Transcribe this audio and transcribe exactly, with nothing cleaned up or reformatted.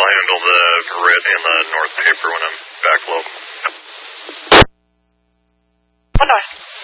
I'll handle the grit and the north paper when I'm back local. One north.